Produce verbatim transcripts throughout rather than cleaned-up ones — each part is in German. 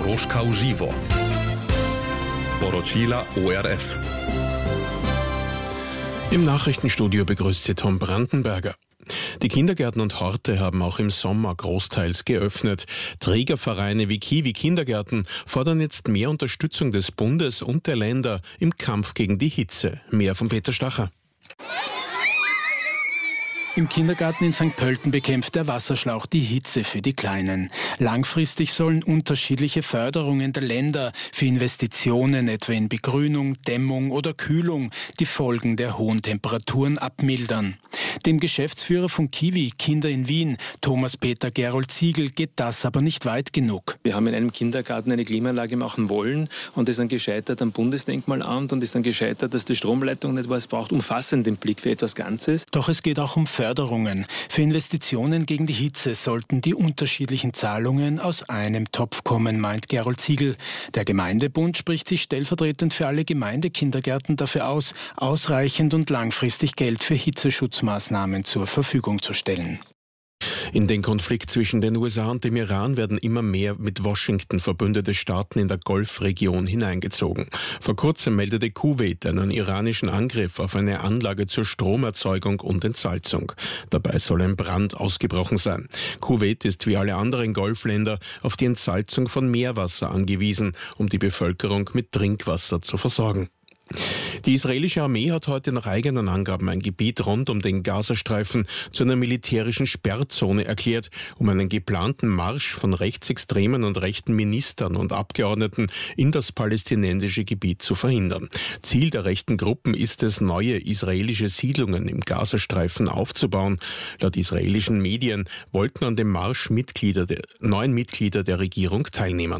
Koroška v živo. Poročila O R F. Im Nachrichtenstudio begrüßt Sie Tom Brandenberger. Die Kindergärten und Horte haben auch im Sommer großteils geöffnet. Trägervereine wie Kiwi Kindergärten fordern jetzt mehr Unterstützung des Bundes und der Länder im Kampf gegen die Hitze. Mehr von Peter Stacher. Im Kindergarten in Sankt Pölten bekämpft der Wasserschlauch die Hitze für die Kleinen. Langfristig sollen unterschiedliche Förderungen der Länder für Investitionen, etwa in Begrünung, Dämmung oder Kühlung, die Folgen der hohen Temperaturen abmildern. Dem Geschäftsführer von Kiwi Kinder in Wien, Thomas Peter Gerold Ziegel, geht das aber nicht weit genug. Wir haben in einem Kindergarten eine Klimaanlage machen wollen und ist dann gescheitert am Bundesdenkmalamt und ist dann gescheitert, dass die Stromleitung nicht war. Es braucht umfassenden Blick für etwas Ganzes. Doch es geht auch um Förderungen. Für Investitionen gegen die Hitze sollten die unterschiedlichen Zahlungen aus einem Topf kommen, meint Gerold Ziegel. Der Gemeindebund spricht sich stellvertretend für alle Gemeindekindergärten dafür aus, ausreichend und langfristig Geld für Hitzeschutzmaßnahmen zur Verfügung zu stellen. In den Konflikt zwischen den U S A und dem Iran werden immer mehr mit Washington verbündete Staaten in der Golfregion hineingezogen. Vor kurzem meldete Kuwait einen iranischen Angriff auf eine Anlage zur Stromerzeugung und Entsalzung. Dabei soll ein Brand ausgebrochen sein. Kuwait ist wie alle anderen Golfländer auf die Entsalzung von Meerwasser angewiesen, um die Bevölkerung mit Trinkwasser zu versorgen. Die israelische Armee hat heute nach eigenen Angaben ein Gebiet rund um den Gazastreifen zu einer militärischen Sperrzone erklärt, um einen geplanten Marsch von rechtsextremen und rechten Ministern und Abgeordneten in das palästinensische Gebiet zu verhindern. Ziel der rechten Gruppen ist es, neue israelische Siedlungen im Gazastreifen aufzubauen. Laut israelischen Medien wollten an dem Marsch Mitglieder der, neun Mitglieder der Regierung teilnehmen.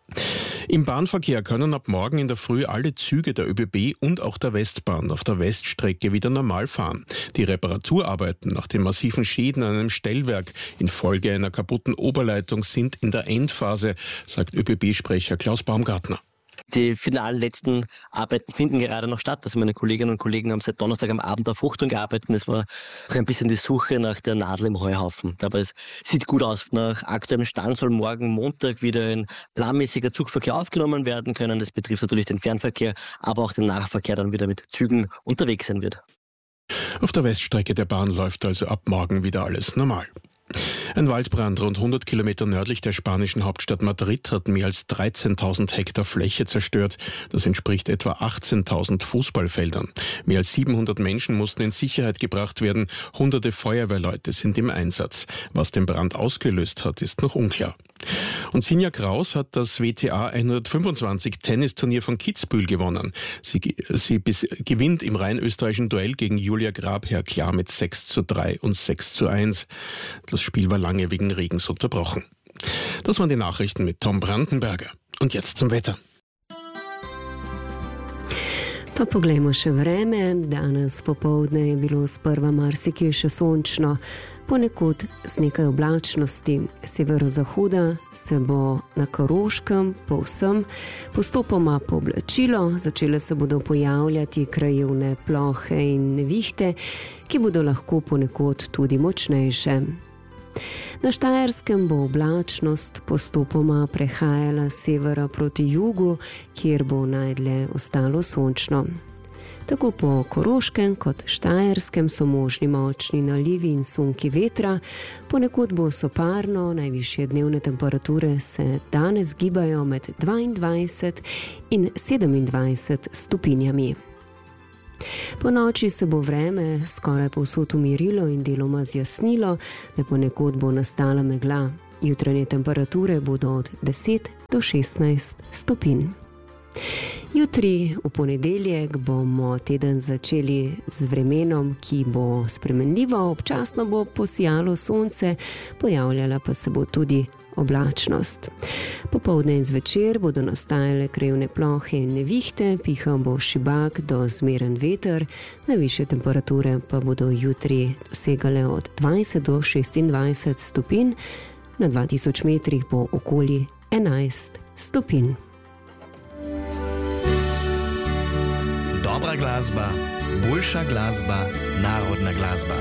Im Bahnverkehr können ab morgen in der Früh alle Züge der ÖBB und auch der Westbahn auf der Weststrecke wieder normal fahren. Die Reparaturarbeiten nach den massiven Schäden an einem Stellwerk infolge einer kaputten Oberleitung sind in der Endphase, sagt ÖBB-Sprecher Klaus Baumgartner. Die finalen letzten Arbeiten finden gerade noch statt. Also meine Kolleginnen und Kollegen haben seit Donnerstag am Abend auf Hochton gearbeitet. Es war auch ein bisschen die Suche nach der Nadel im Heuhaufen. Aber es sieht gut aus. Nach aktuellem Stand soll morgen Montag wieder ein planmäßiger Zugverkehr aufgenommen werden können. Das betrifft natürlich den Fernverkehr, aber auch den Nahverkehr dann wieder mit Zügen unterwegs sein wird. Auf der Weststrecke der Bahn läuft also ab morgen wieder alles normal. Ein Waldbrand rund hundert Kilometer nördlich der spanischen Hauptstadt Madrid hat mehr als dreizehntausend Hektar Fläche zerstört. Das entspricht etwa achtzehntausend Fußballfeldern. Mehr als siebenhundert Menschen mussten in Sicherheit gebracht werden. Hunderte Feuerwehrleute sind im Einsatz. Was den Brand ausgelöst hat, ist noch unklar. Und Sinja Kraus hat das W T A hundertfünfundzwanzig Tennisturnier von Kitzbühel gewonnen. Sie, sie bis, gewinnt im rein österreichischen Duell gegen Julia Grabherr klar mit sechs zu drei und sechs zu eins. Das Spiel war lange wegen Regens unterbrochen. Das waren die Nachrichten mit Tom Brandenberger. Und jetzt zum Wetter. Pa poglejmo še vreme. Danes popoldne je bilo sprva marsikje še sončno, ponekod z nekaj oblačnosti. Severozahoda se bo na Koroškem povsem postopoma pooblačilo, začele se bodo pojavljati krajevne plohe in nevihte, ki bodo lahko ponekod tudi močnejše. Na Štajerskem bo oblačnost postopoma prehajala s severa proti jugu, kjer bo najdlje ostalo sončno. Tako po Koroškem kot Štajerskem so možni močni nalivi in sunki vetra, ponekod bo soparno, najvišje dnevne temperature se danes gibajo med dvaindvajset in sedemindvajset stopinjami. Po noči se bo vreme skoraj povsod umirilo in deloma zjasnilo, da ponekod bo nastala megla. Jutranje temperature bodo od deset do šestnajst stopinj. Jutri, v ponedeljek, bomo teden začeli z vremenom, ki bo spremenljivo, občasno bo posijalo sonce, pojavljala pa se bo tudi oblačnost. Popoldne in zvečer bodo nastajale krajevne plohe in nevihte, pihal bo šibak do zmeren veter, najvišje temperature pa bodo jutri dosegale od dvajset do šestindvajset stopinj, na dva tisoč metrih bo okoli enajst stopinj. Dobra glasba, boljša glasba, narodna glasba.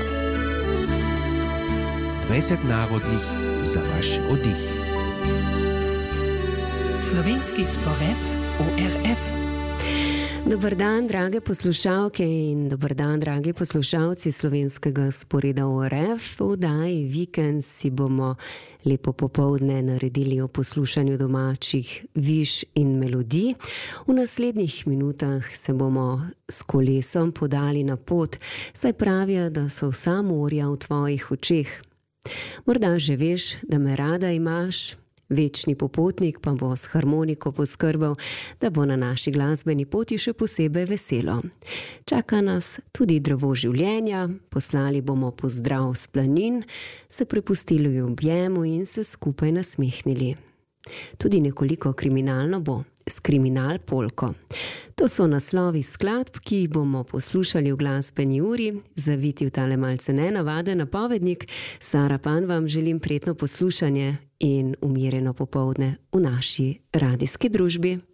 dvajset narodnih za vaš oddih. Slovenski spored O R F. Dobar dan, drage poslušalke in dobar dan, dragi poslušalci slovenskega sporeda O R F. V oddaji Vikend si bomo lepo popoldne naredili o poslušanju domačih viž in melodij. V naslednjih minutah se bomo s kolesom podali na pot, saj pravijo, da so vsa morja v tvojih očeh. Morda že veš, da me rada imaš, večni popotnik pa bo s harmoniko poskrbel, da bo na naši glasbeni poti še posebej veselo. Čaka nas tudi drevo življenja, poslali bomo pozdrav s planin, se prepustili v objemu in se skupaj nasmehnili. Tudi nekoliko kriminalno bo, s kriminal polko. To so naslovi skladb, ki jih bomo poslušali v glasbeni uri, zaviti v tale malce nenavaden napovednik. Sara Pan vam želim prijetno poslušanje in umirjeno popoldne v naši radijski družbi.